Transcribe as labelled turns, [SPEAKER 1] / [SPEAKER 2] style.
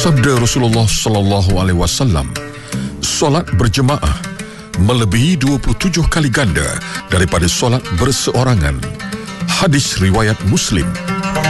[SPEAKER 1] Sabda Rasulullah sallallahu alaihi wasallam, solat berjemaah melebihi 27 kali ganda daripada solat berseorangan. Hadis riwayat Muslim.